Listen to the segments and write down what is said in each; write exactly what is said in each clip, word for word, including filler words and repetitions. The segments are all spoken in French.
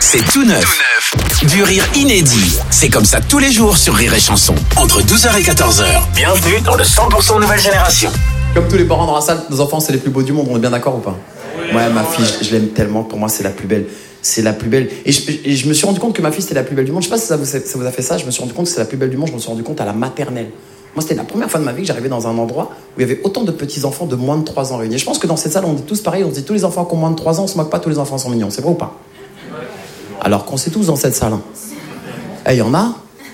c'est tout neuf. Du rire inédit. C'est comme ça tous les jours sur Rire et Chanson. Entre douze heures et quatorze heures. Bienvenue dans le cent pour cent nouvelle génération. Comme tous les parents dans la salle, nos enfants, c'est les plus beaux du monde. On est bien d'accord ou pas? Ouais, ma fille, je, je l'aime tellement. Pour moi, c'est la plus belle. C'est la plus belle. Et je, et je me suis rendu compte que ma fille, c'était la plus belle du monde. Je sais pas si ça vous, ça vous a fait ça. Je me suis rendu compte que c'est la plus belle du monde. Je me suis rendu compte à la maternelle. Moi, c'était la première fois de ma vie que j'arrivais dans un endroit où il y avait autant de petits-enfants de moins de trois ans réunis. Et je pense que dans cette salle, on dit tous pareil. On dit tous les enfants qui ont moins de trois ans, on se moque pas, tous les enfants sont mignons. C'est vrai ou pas? Alors qu'on sait tous dans cette salle. Eh, il y en a.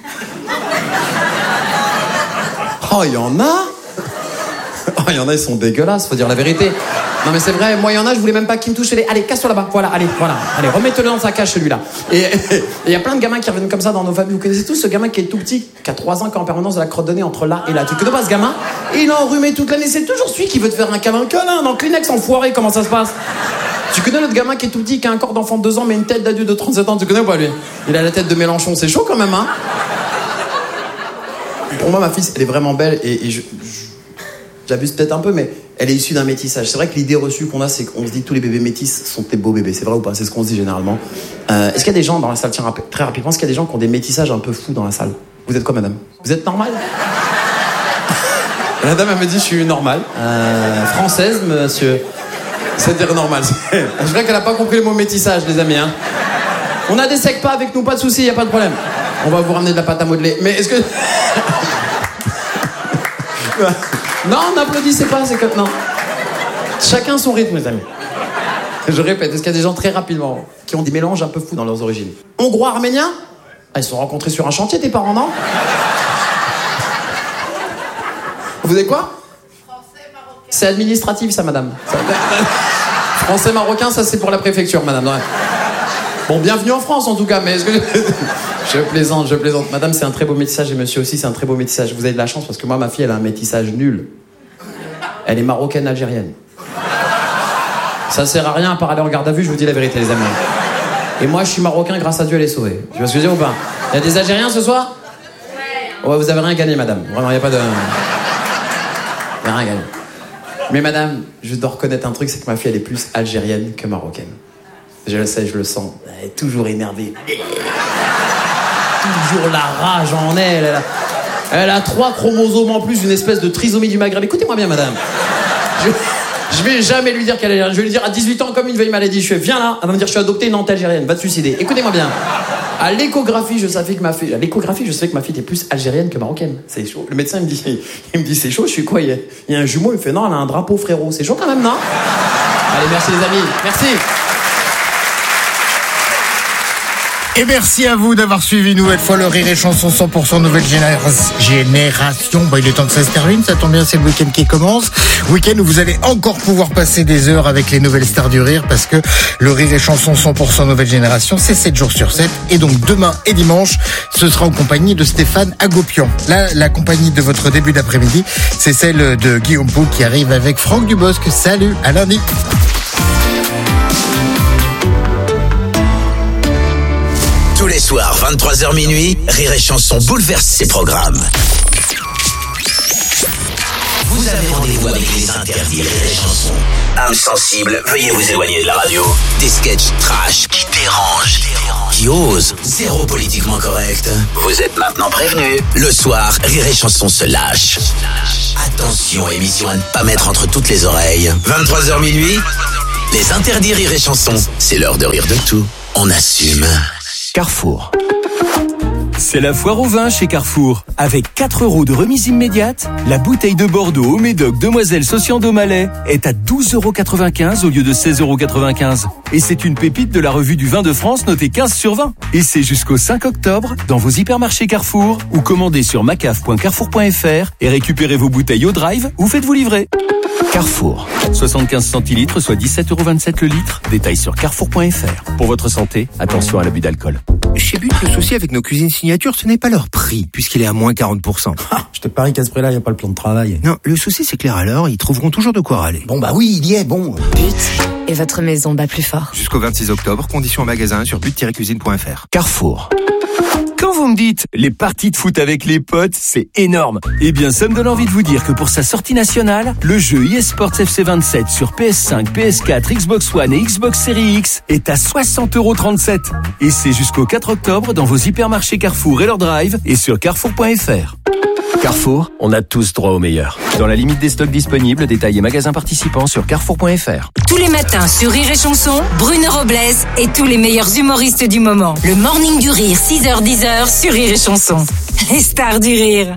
Oh, il y en a. Oh, il y en a, ils sont dégueulasses, faut dire la vérité. Non mais c'est vrai, moi il y en a, je voulais même pas qu'il me touche les... Allez, casse-toi là-bas, voilà, allez, voilà. Allez, remettez-le dans sa cage celui-là. Et il y a plein de gamins qui reviennent comme ça dans nos familles. Vous connaissez tous ce gamin qui est tout petit, qui a trois ans, qui a en permanence de la crotte de nez entre là et là. Tu connais pas ce gamin? Et il a enrhumé toute l'année, c'est toujours celui qui veut te faire un câlin. Câlin, dans Kleenex enfoiré, comment ça se passe? Tu connais l'autre gamin qui est tout petit, qui a un corps d'enfant de deux ans mais une tête d'adulte de trente-sept ans, tu connais ou pas lui? Il a la tête de Mélenchon, c'est chaud quand même, hein? Pour moi, ma fille, elle est vraiment belle et, et je... je... J'abuse peut-être un peu, mais elle est issue d'un métissage. C'est vrai que l'idée reçue qu'on a, c'est qu'on se dit que tous les bébés métis sont des beaux bébés. C'est vrai ou pas? C'est ce qu'on se dit généralement. Euh, est-ce qu'il y a des gens dans la salle, tiens, rap- très rapidement, est-ce qu'il y a des gens qui ont des métissages un peu fous dans la salle? Vous êtes quoi, madame? Vous êtes normale? La dame, elle me dit, je suis normale. Euh, française, monsieur. C'est-à-dire normal. Je dirais qu'elle n'a pas compris le mot métissage, les amis. Hein. On a des secs pas avec nous, pas de soucis, il n'y a pas de problème. On va vous ramener de la pâte à modeler. Mais est-ce que... Non, n'applaudissez pas, c'est que... Non. Chacun son rythme, les amis. Je répète, est-ce qu'il y a des gens très rapidement qui ont des mélanges un peu fous dans leurs origines? Hongrois, arméniens? Ah, ils se sont rencontrés sur un chantier, tes parents, non? Vous êtes quoi? Français, marocain. C'est administratif, ça, madame. Ça... Français, marocain, ça, c'est pour la préfecture, madame. Ouais. Bon, bienvenue en France, en tout cas, mais est-ce que... Je plaisante, je plaisante. Madame, c'est un très beau métissage et monsieur aussi, c'est un très beau métissage. Vous avez de la chance parce que moi, ma fille, elle a un métissage nul. Elle est marocaine-algérienne. Ça sert à rien à part aller en garde à vue, je vous dis la vérité, les amis. Et moi, je suis marocain, grâce à Dieu, elle est sauvée. Tu vois ce que je veux dire ou pas? Il y a des Algériens ce soir? Ouais, vous avez rien gagné, madame. Vraiment, il n'y a pas de... Il n'y a rien gagné. Mais madame, je dois reconnaître un truc, c'est que ma fille, elle est plus algérienne que marocaine. Je le sais, je le sens. Elle est toujours énervée. Toujours la rage en elle. Elle a, elle a trois chromosomes en plus, une espèce de trisomie du Maghreb. Écoutez-moi bien, madame. Je, je vais jamais lui dire qu'elle est algérienne. Je vais lui dire à dix-huit ans, comme une vieille maladie. Je fais, viens là. Elle va me dire, je suis adoptée, une anti-algérienne. Va te suicider. Écoutez-moi bien. À l'échographie, je savais que ma fille, à l'échographie, je savais que ma fille était plus algérienne que marocaine. C'est chaud. Le médecin, il me dit, il me dit, c'est chaud. Je suis quoi? Il y a, il y a un jumeau. Il me fait, non, elle a un drapeau, frérot. C'est chaud quand même, non? Allez, merci les amis. Merci. Et merci à vous d'avoir suivi une nouvelle fois le Rire et Chanson cent pour cent nouvelle génération. Bon, il est temps que ça se termine, ça tombe bien, c'est le week-end qui commence. Week-end où vous allez encore pouvoir passer des heures avec les nouvelles stars du rire parce que le Rire et Chanson cent pour cent nouvelle génération, c'est sept jours sur sept. Et donc demain et dimanche, ce sera en compagnie de Stéphane Agopian. Là, la compagnie de votre début d'après-midi, c'est celle de Guillaume Pau qui arrive avec Franck Dubosc. Salut, à lundi. Tous les soirs, vingt-trois heures minuit, Rire et Chanson bouleverse ses programmes. Vous avez rendez-vous avec les interdits Rire et Chanson. Âme sensible, veuillez vous éloigner de la radio. Des sketchs trash qui dérangent, qui osent. Zéro politiquement correct. Vous êtes maintenant prévenus. Le soir, Rire et Chanson se lâche. Attention, émission à ne pas mettre entre toutes les oreilles. vingt-trois heures minuit, les interdits Rire et Chanson. C'est l'heure de rire de tout. On assume. Carrefour. C'est la foire au vin chez Carrefour. Avec quatre euros de remise immédiate, la bouteille de Bordeaux au Médoc Demoiselle Sociando Malais est à douze euros quatre-vingt-quinze au lieu de seize euros quatre-vingt-quinze. Et c'est une pépite de la revue du vin de France notée quinze sur vingt. Et c'est jusqu'au cinq octobre dans vos hypermarchés Carrefour ou commandez sur macaf point carrefour point fr et récupérez vos bouteilles au drive ou faites-vous livrer. Carrefour. soixante-quinze centilitres, soit dix-sept euros vingt-sept le litre. Détails sur carrefour point fr. Pour votre santé, attention à l'abus d'alcool. Chez But, le souci avec nos cuisines signatures, ce n'est pas leur prix, puisqu'il est à moins quarante pour cent. Ah, je te parie qu'à ce prix-là, il n'y a pas le plan de travail. Non, le souci, c'est que les râleurs, ils trouveront toujours de quoi râler. Bon, bah oui, il y est, bon. But, et votre maison bat plus fort. Jusqu'au vingt-six octobre, conditions en magasin sur but tiret cuisine point fr. Carrefour. Quand Attention, vous me dites, les parties de foot avec les potes, c'est énorme. Eh bien, ça me donne envie de vous dire que pour sa sortie nationale, le jeu eSports F C vingt-sept sur P S cinq, P S quatre, Xbox One et Xbox Series X est à soixante euros trente-sept. Et c'est jusqu'au quatre octobre dans vos hypermarchés Carrefour et leur drive et sur carrefour point f r. Carrefour, on a tous droit au meilleur. Dans la limite des stocks disponibles, détails et magasins participants sur carrefour point f r. Tous les matins sur Rire et Chanson, Bruno Robles et tous les meilleurs humoristes du moment. Le Morning du Rire, six heures dix sur Rire et Chanson. Les stars du rire.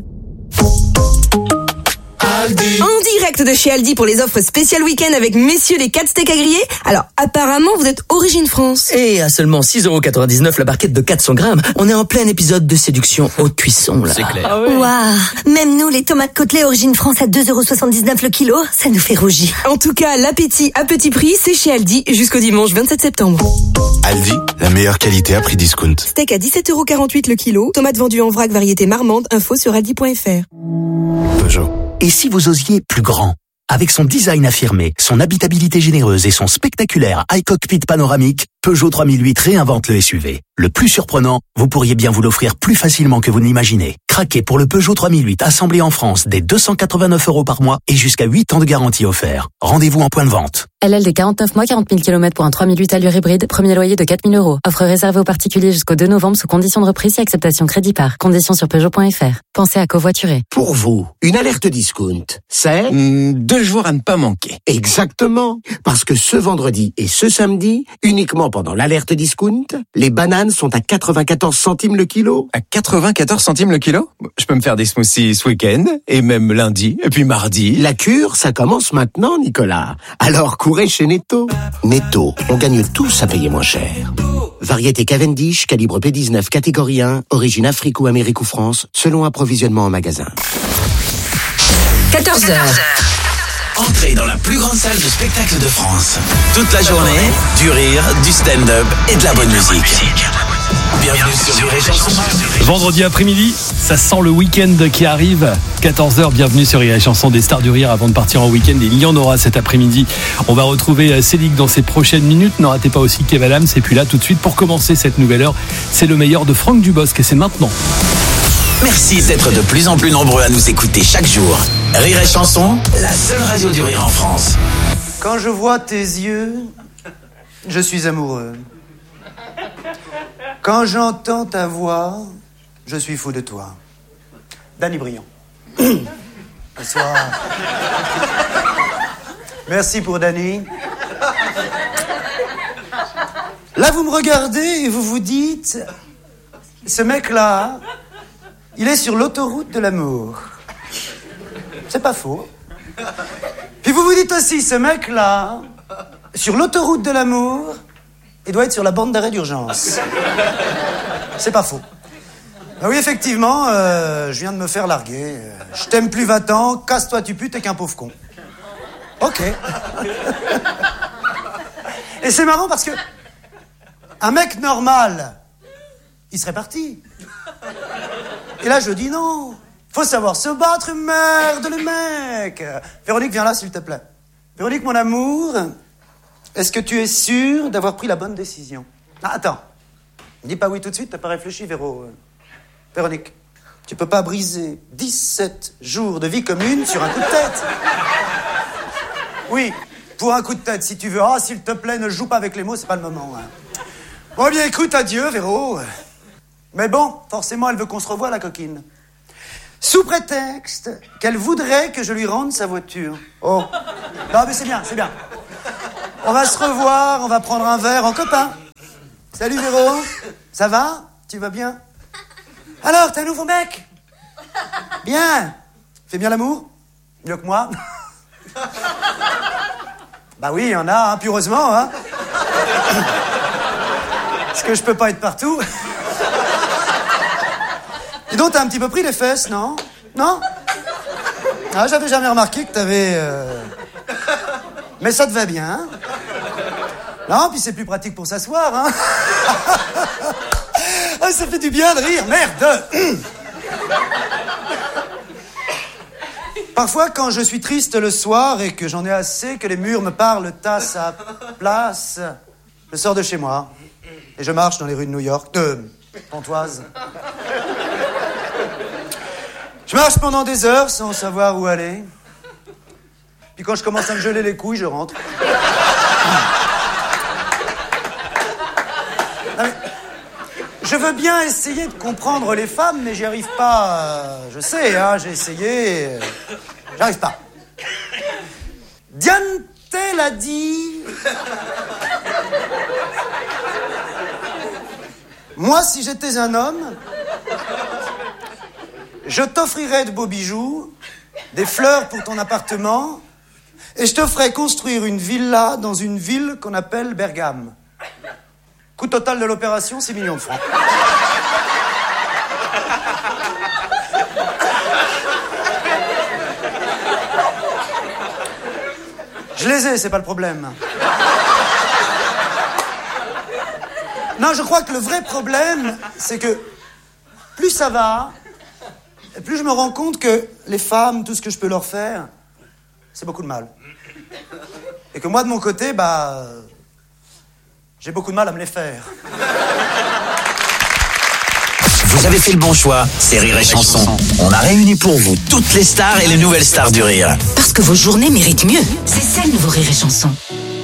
En direct de chez Aldi pour les offres spéciales week-end avec messieurs les quatre steaks à griller. Alors, apparemment, vous êtes origine France. Et à seulement six euros quatre-vingt-dix-neuf la barquette de quatre cents grammes, on est en plein épisode de séduction haute cuisson, là. C'est clair. Ah ouais. Waouh, même nous, les tomates côtelées origine France à deux euros soixante-dix-neuf le kilo, ça nous fait rougir. En tout cas, l'appétit à petit prix, c'est chez Aldi jusqu'au dimanche vingt-sept septembre. Aldi, la meilleure qualité à prix discount. Steak à dix-sept euros quarante-huit le kilo, tomates vendues en vrac variété marmande, info sur aldi point f r. Peugeot. Et si vous osiez plus grand? Avec son design affirmé, son habitabilité généreuse et son spectaculaire iCockpit panoramique, Peugeot trois mille huit réinvente le S U V. Le plus surprenant, vous pourriez bien vous l'offrir plus facilement que vous ne l'imaginez. Craquez pour le Peugeot trois mille huit assemblé en France dès deux cent quatre-vingt-neuf euros par mois et jusqu'à huit ans de garantie offert. Rendez-vous en point de vente. L L D quarante-neuf mois, quarante mille kilomètres pour un trois mille huit allure hybride, premier loyer de quatre mille euros. Offre réservée aux particuliers jusqu'au deux novembre sous conditions de reprise et acceptation crédit par. Conditions sur Peugeot point f r. Pensez à covoiturer. Pour vous, une alerte discount, c'est mmh, deux jours à ne pas manquer. Exactement, parce que ce vendredi et ce samedi, uniquement pendant l'alerte discount, les bananes sont à quatre-vingt-quatorze centimes le kilo. À quatre-vingt-quatorze centimes le kilo? Je peux me faire des smoothies ce week-end, et même lundi, et puis mardi. La cure, ça commence maintenant, Nicolas. Alors courez chez Netto. Netto, on gagne tous à payer moins cher. Variété Cavendish, calibre P dix-neuf, catégorie un, origine Afrique ou Amérique ou France, selon approvisionnement en magasin. quatorze heures. Entrez dans la plus grande salle de spectacle de France. Toute la journée, du rire, du stand-up et de la bonne musique. Bienvenue sur Rire et Chanson. Vendredi après-midi, ça sent le week-end qui arrive. quatorze heures, bienvenue sur Rire et Chanson des stars du rire avant de partir en week-end. Et il y en aura cet après-midi. On va retrouver Célic dans ses prochaines minutes. Ne ratez pas aussi Kev Adams. Et puis là, tout de suite, pour commencer cette nouvelle heure, c'est le meilleur de Franck Dubosc et c'est maintenant. Merci d'être de plus en plus nombreux à nous écouter chaque jour. Rire et Chanson, la seule radio du rire en France. Quand je vois tes yeux, je suis amoureux. Quand j'entends ta voix, je suis fou de toi. Danny Briand. Bonsoir. Merci pour Danny. Là, vous me regardez et vous vous dites, ce mec-là, il est sur l'autoroute de l'amour. C'est pas faux. Puis vous vous dites aussi, ce mec-là, sur l'autoroute de l'amour, il doit être sur la bande d'arrêt d'urgence. C'est pas faux. Ben oui, effectivement, euh, je viens de me faire larguer. Je t'aime plus, va-t'en, casse-toi tu putes, t'es qu'un pauvre con. Ok. Et c'est marrant parce que un mec normal, il serait parti. Et là, je dis non. Faut savoir se battre, merde, les mecs. Véronique, viens là, s'il te plaît. Véronique, mon amour, est-ce que tu es sûre d'avoir pris la bonne décision? Ah, attends. Dis pas oui tout de suite, t'as pas réfléchi, Véro. Véronique, tu peux pas briser dix-sept jours de vie commune sur un coup de tête. Oui, pour un coup de tête, si tu veux. Ah, s'il te plaît, ne joue pas avec les mots, c'est pas le moment. Hein. Bon, bien, écoute, adieu, Véro. Mais bon, forcément, elle veut qu'on se revoie, la coquine. Sous prétexte qu'elle voudrait que je lui rende sa voiture. Oh. Non, mais c'est bien, c'est bien. On va se revoir, on va prendre un verre en copain. Salut, Véro. Ça va? Tu vas bien? Alors, t'es un nouveau mec? Bien. Fais bien l'amour? Mieux que moi? Bah oui, il y en a, hein, puis heureusement, hein. Parce que je peux pas être partout. Dis donc, t'as un petit peu pris les fesses, non? Non? Ah, j'avais jamais remarqué que t'avais... Euh... Mais ça te va bien, hein? Non, puis c'est plus pratique pour s'asseoir, hein? Ah, ça fait du bien de rire, merde! Parfois, quand je suis triste le soir et que j'en ai assez que les murs me parlent à sa place, je sors de chez moi et je marche dans les rues de New York, de Pontoise. Je marche pendant des heures sans savoir où aller. Puis quand je commence à me geler les couilles, je rentre. Non, mais, je veux bien essayer de comprendre les femmes, mais j'y arrive pas. euh, Je sais, hein, j'ai essayé. euh, J'arrive pas. Diane Tell a dit... Moi, si j'étais un homme, je t'offrirais de beaux bijoux, des fleurs pour ton appartement, et je te ferais construire une villa dans une ville qu'on appelle Bergame. Coût total de l'opération, six millions de francs. Je les ai, c'est pas le problème. Non, je crois que le vrai problème, c'est que plus ça va, et plus je me rends compte que les femmes, tout ce que je peux leur faire, c'est beaucoup de mal. Et que moi, de mon côté, bah... j'ai beaucoup de mal à me les faire. Vous avez fait le bon choix, c'est Rire et Chanson. On a réuni pour vous toutes les stars et les nouvelles stars du rire. Parce que vos journées méritent mieux. C'est ça le nouveau Rire et Chanson.